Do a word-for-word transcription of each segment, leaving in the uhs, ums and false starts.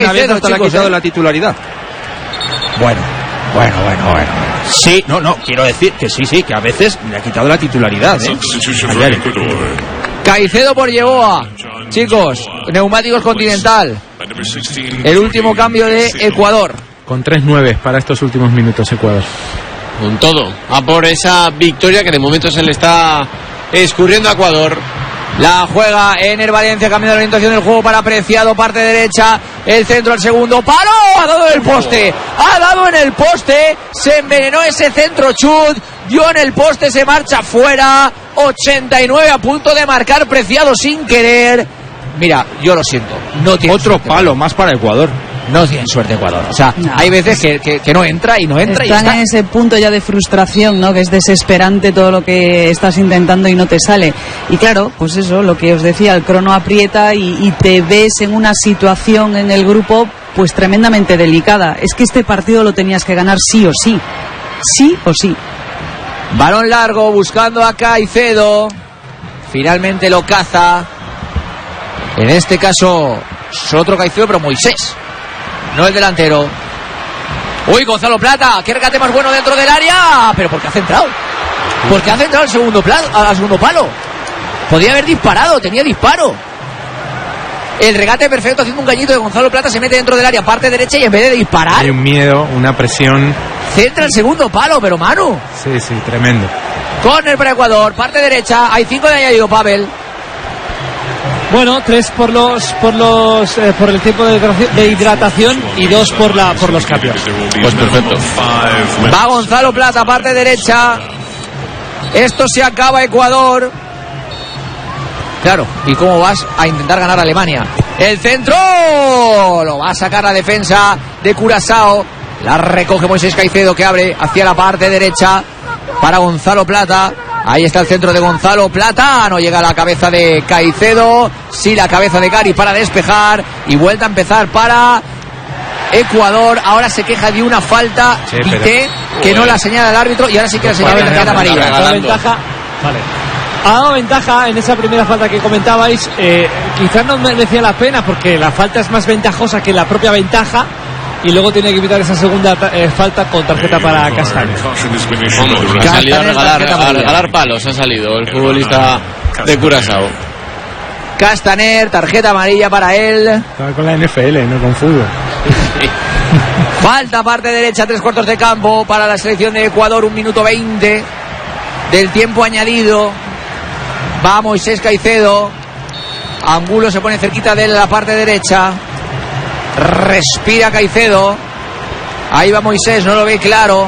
Caicedo, hasta chicos, le ha quitado eh. la titularidad. Bueno, bueno, bueno, bueno. Sí, no, no, quiero decir que sí, sí, que a veces le ha quitado la titularidad, ¿eh? Caicedo por Yeboah. Chicos, Neumáticos Continental. El último cambio de Ecuador. Con tres nueve para estos últimos minutos Ecuador. Con todo, a por esa victoria que de momento se le está escurriendo a Ecuador. La juega Ener Valencia, cambio de orientación del juego para Preciado, parte derecha, el centro al segundo, palo, ha dado en el poste, ha dado en el poste, se envenenó ese centro chut, dio en el poste, se marcha fuera, ochenta y nueve a punto de marcar Preciado sin querer. Mira, yo lo siento, no tiene otro suerte, palo más para Ecuador. No tienen suerte Ecuador, o sea, no. Hay veces que, que, que no entra y no entra. Están y está en ese punto ya de frustración, ¿no? Que es desesperante todo lo que estás intentando y no te sale. Y claro, pues eso, lo que os decía, el crono aprieta y, y te ves en una situación en el grupo pues tremendamente delicada. Es que este partido lo tenías que ganar sí o sí, sí o sí. Balón largo buscando a Caicedo, finalmente lo caza. En este caso es otro Caicedo, pero Moisés, no el delantero. Uy, Gonzalo Plata, qué regate más bueno dentro del área. Pero ¿por qué ha centrado? ¿Por qué ha centrado al segundo, pla- al segundo palo? Podía haber disparado, tenía disparo. El regate perfecto, haciendo un gañito de Gonzalo Plata, se mete dentro del área, parte derecha, y en vez de disparar, hay un miedo, una presión. Centra el segundo palo, pero Manu. Sí, sí, tremendo. Córner para Ecuador, parte derecha, hay cinco de añadido, Pavel. Bueno, tres por los por los eh, por el tiempo de hidratación, de hidratación y dos por la por los cambios. Pues perfecto. Va Gonzalo Plata, parte derecha. Esto se acaba, Ecuador. Claro, ¿y cómo vas a intentar ganar a Alemania? El centro lo va a sacar la defensa de Curazao. La recoge Moisés Caicedo, que abre hacia la parte derecha para Gonzalo Plata. Ahí está el centro de Gonzalo Plata. No llega a la cabeza de Caicedo. Sí, la cabeza de Gary para despejar. Y vuelta a empezar para Ecuador. Ahora se queja de una falta, sí, Vité, que no la señala el árbitro. Y ahora sí que la señala la tarjeta amarilla. La ventaja, vale. Ha dado ventaja en esa primera falta que comentabais. Eh, quizás no merecía la pena porque la falta es más ventajosa que la propia ventaja. Y luego tiene que evitar esa segunda eh, falta con tarjeta para Castaner. Ha salido a regalar, a regalar palos, ha salido el futbolista de Curazao. Castaner, tarjeta amarilla para él. Estaba con la N F L, no con fútbol. Falta parte derecha, tres cuartos de campo para la selección de Ecuador, un minuto veinte del tiempo añadido. Va Moisés Caicedo. Angulo se pone cerquita de la parte derecha. Respira Caicedo. Ahí va Moisés, no lo ve claro.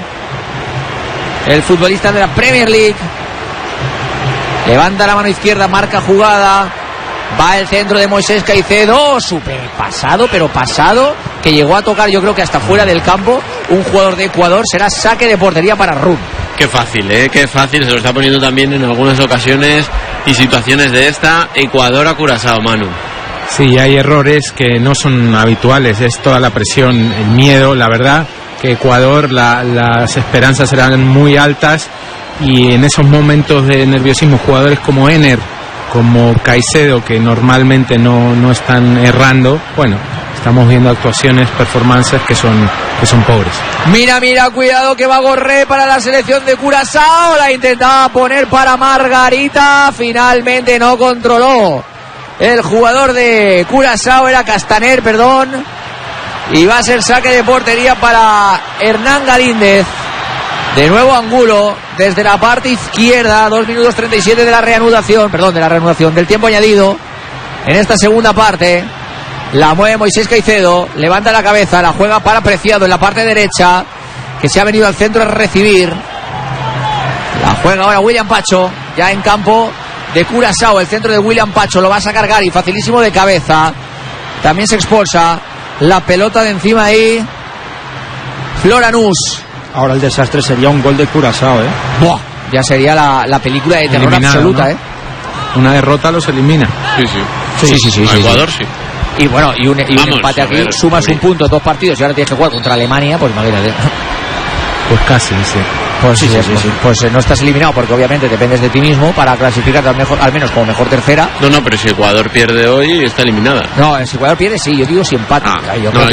El futbolista de la Premier League. Levanta la mano izquierda, marca jugada. Va el centro de Moisés Caicedo. Super pasado, pero pasado, que llegó a tocar, yo creo que hasta fuera del campo, un jugador de Ecuador. Será saque de portería para Run. Qué fácil, ¿eh? Qué fácil. Se lo está poniendo también en algunas ocasiones y situaciones de esta. Ecuador a Curazao, Manu. Sí, hay errores que no son habituales, es toda la presión, el miedo. La verdad que Ecuador, la, las esperanzas eran muy altas y en esos momentos de nerviosismo jugadores como Ener, como Caicedo, que normalmente no, no están errando, bueno, estamos viendo actuaciones, performances que son, que son pobres. Mira, mira, cuidado que va Gorré para la selección de Curazao. La intentaba poner para Margarita, finalmente no controló. El jugador de Curazao, era Castaner, perdón. Y va a ser saque de portería para Hernán Galíndez. De nuevo Angulo, desde la parte izquierda, dos minutos treinta y siete de la reanudación, perdón, de la reanudación, del tiempo añadido. En esta segunda parte, la mueve Moisés Caicedo, levanta la cabeza, la juega para Preciado en la parte derecha, que se ha venido al centro a recibir. La juega ahora William Pacho, ya en campo de Curazao, el centro de William Pacho, lo va a sacar Gary, facilísimo de cabeza. También se expulsa la pelota de encima ahí Floranús. Ahora el desastre sería un gol de Curazao, ¿eh? Buah, ya sería la, la película de terror eliminado, absoluta, ¿no? ¿eh? Una derrota los elimina. Sí, sí. Sí, sí, sí. sí, sí, Ecuador, sí. sí. Y bueno, y un, y un Vamos, empate aquí, ver, sumas un punto, dos partidos, y ahora tienes que jugar contra Alemania, pues imagínate. Pues casi, sí. Pues sí, Sí, sí, sí, pues, sí. pues, eh, no estás eliminado porque obviamente dependes de ti mismo para clasificarte al, mejor, al menos como mejor tercera. No, no, pero si Ecuador pierde hoy, está eliminada. No, si Ecuador pierde, sí, yo digo si empata. Ah, yo no, creo que